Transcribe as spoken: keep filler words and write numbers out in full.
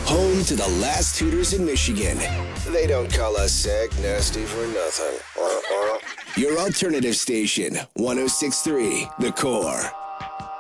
Home to the last Hooters in Michigan. They don't call us Sag Nasty for nothing. Your alternative station, one oh six point three The Core.